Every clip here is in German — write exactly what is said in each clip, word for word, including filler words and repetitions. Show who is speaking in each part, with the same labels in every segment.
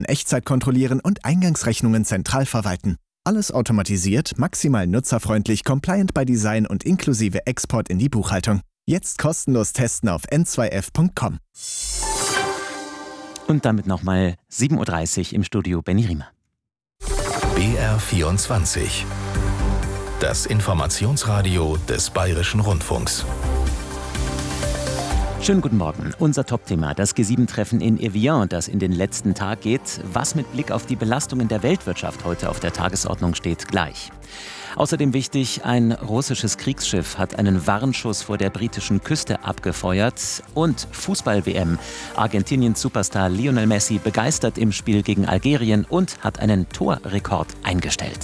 Speaker 1: Echtzeit kontrollieren und Eingangsrechnungen zentral verwalten. Alles automatisiert, maximal nutzerfreundlich, compliant by Design und inklusive Export in die Buchhaltung. Jetzt kostenlos testen auf n zwei f punkt com.
Speaker 2: Und damit nochmal sieben Uhr dreißig im Studio Benny Riemer.
Speaker 3: B R vierundzwanzig. Das Informationsradio des Bayerischen Rundfunks.
Speaker 2: Schönen guten Morgen. Unser Topthema, das G sieben Treffen in Evian, das in den letzten Tag geht. Was mit Blick auf die Belastungen der Weltwirtschaft heute auf der Tagesordnung steht, gleich. Außerdem wichtig, ein russisches Kriegsschiff hat einen Warnschuss vor der britischen Küste abgefeuert. Und Fußball-W M. Argentiniens Superstar Lionel Messi begeistert im Spiel gegen Algerien und hat einen Torrekord eingestellt.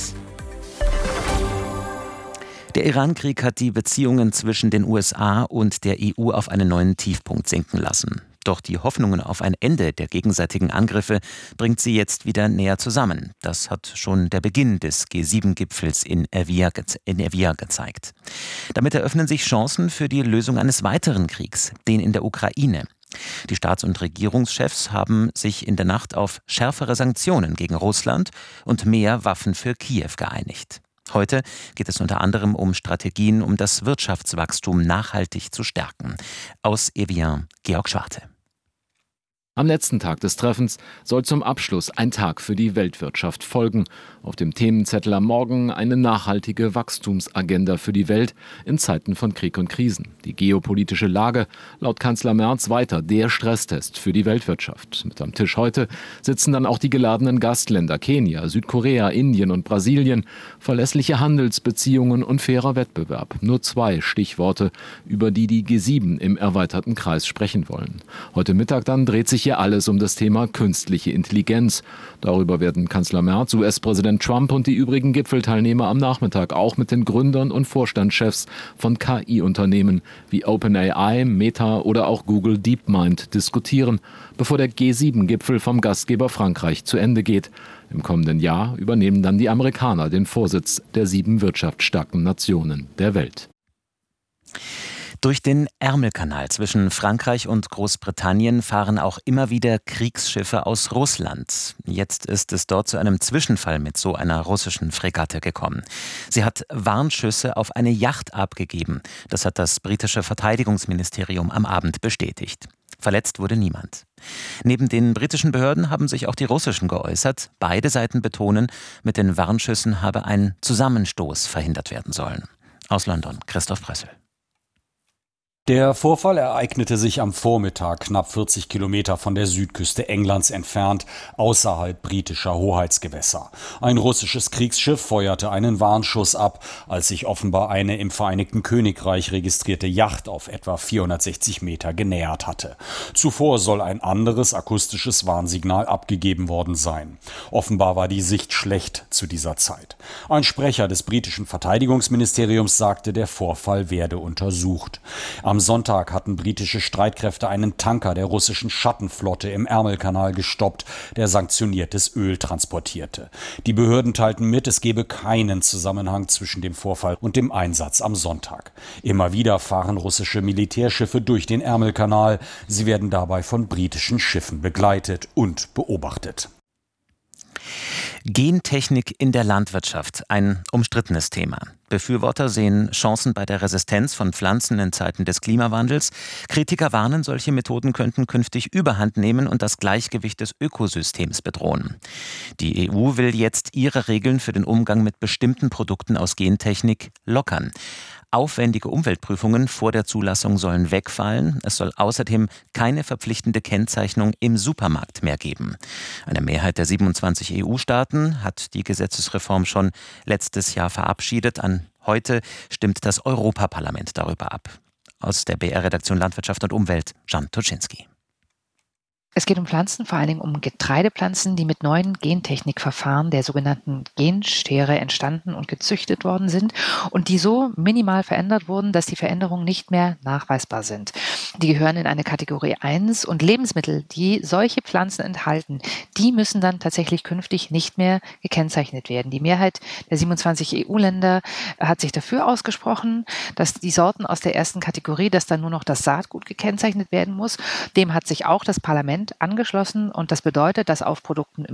Speaker 2: Der Iran-Krieg hat die Beziehungen zwischen den U S A und der E U auf einen neuen Tiefpunkt sinken lassen. Doch die Hoffnungen auf ein Ende der gegenseitigen Angriffe bringt sie jetzt wieder näher zusammen. Das hat schon der Beginn des G sieben Gipfels in Evian gezeigt. Damit eröffnen sich Chancen für die Lösung eines weiteren Kriegs, den in der Ukraine. Die Staats- und Regierungschefs haben sich in der Nacht auf schärfere Sanktionen gegen Russland und mehr Waffen für Kiew geeinigt. Heute geht es unter anderem um Strategien, um das Wirtschaftswachstum nachhaltig zu stärken. Aus Evian, Georg Schwarte.
Speaker 4: Am letzten Tag des Treffens soll zum Abschluss ein Tag für die Weltwirtschaft folgen. Auf dem Themenzettel am Morgen eine nachhaltige Wachstumsagenda für die Welt in Zeiten von Krieg und Krisen. Die geopolitische Lage, laut Kanzler Merz, weiter der Stresstest für die Weltwirtschaft. Mit am Tisch heute sitzen dann auch die geladenen Gastländer Kenia, Südkorea, Indien und Brasilien. Verlässliche Handelsbeziehungen und fairer Wettbewerb. Nur zwei Stichworte, über die die G sieben im erweiterten Kreis sprechen wollen. Heute Mittag dann dreht sich hier alles um das Thema künstliche Intelligenz. Darüber werden Kanzler Merz, U S-Präsident Trump und die übrigen Gipfelteilnehmer am Nachmittag auch mit den Gründern und Vorstandschefs von K I-Unternehmen wie OpenAI, Meta oder auch Google DeepMind diskutieren, bevor der G sieben Gipfel vom Gastgeber Frankreich zu Ende geht. Im kommenden Jahr übernehmen dann die Amerikaner den Vorsitz der sieben wirtschaftsstarken Nationen der Welt.
Speaker 2: Durch den Ärmelkanal zwischen Frankreich und Großbritannien fahren auch immer wieder Kriegsschiffe aus Russland. Jetzt ist es dort zu einem Zwischenfall mit so einer russischen Fregatte gekommen. Sie hat Warnschüsse auf eine Yacht abgegeben. Das hat das britische Verteidigungsministerium am Abend bestätigt. Verletzt wurde niemand. Neben den britischen Behörden haben sich auch die russischen geäußert. Beide Seiten betonen, mit den Warnschüssen habe ein Zusammenstoß verhindert werden sollen. Aus London, Christoph Prössl.
Speaker 5: Der Vorfall ereignete sich am Vormittag knapp vierzig Kilometer von der Südküste Englands entfernt, außerhalb britischer Hoheitsgewässer. Ein russisches Kriegsschiff feuerte einen Warnschuss ab, als sich offenbar eine im Vereinigten Königreich registrierte Yacht auf etwa vierhundertsechzig Meter genähert hatte. Zuvor soll ein anderes akustisches Warnsignal abgegeben worden sein. Offenbar war die Sicht schlecht zu dieser Zeit. Ein Sprecher des britischen Verteidigungsministeriums sagte, der Vorfall werde untersucht. Am Sonntag hatten britische Streitkräfte einen Tanker der russischen Schattenflotte im Ärmelkanal gestoppt, der sanktioniertes Öl transportierte. Die Behörden teilten mit, es gebe keinen Zusammenhang zwischen dem Vorfall und dem Einsatz am Sonntag. Immer wieder fahren russische Militärschiffe durch den Ärmelkanal. Sie werden dabei von britischen Schiffen begleitet und beobachtet.
Speaker 2: Gentechnik in der Landwirtschaft, ein umstrittenes Thema. Befürworter sehen Chancen bei der Resistenz von Pflanzen in Zeiten des Klimawandels. Kritiker warnen, solche Methoden könnten künftig Überhand nehmen und das Gleichgewicht des Ökosystems bedrohen. Die E U will jetzt ihre Regeln für den Umgang mit bestimmten Produkten aus Gentechnik lockern. Aufwendige Umweltprüfungen vor der Zulassung sollen wegfallen. Es soll außerdem keine verpflichtende Kennzeichnung im Supermarkt mehr geben. Eine Mehrheit der siebenundzwanzig E U-Staaten hat die Gesetzesreform schon letztes Jahr verabschiedet. An heute stimmt das Europaparlament darüber ab. Aus der B R-Redaktion Landwirtschaft und Umwelt, Jan Tuczynski.
Speaker 6: Es geht um Pflanzen, vor allen Dingen um Getreidepflanzen, die mit neuen Gentechnikverfahren der sogenannten Genschere entstanden und gezüchtet worden sind und die so minimal verändert wurden, dass die Veränderungen nicht mehr nachweisbar sind. Die gehören in eine Kategorie eins und Lebensmittel, die solche Pflanzen enthalten, die müssen dann tatsächlich künftig nicht mehr gekennzeichnet werden. Die Mehrheit der siebenundzwanzig E U-Länder hat sich dafür ausgesprochen, dass die Sorten aus der ersten Kategorie, dass dann nur noch das Saatgut gekennzeichnet werden muss. Dem hat sich auch das Parlament angeschlossen und das bedeutet, dass auf Produkten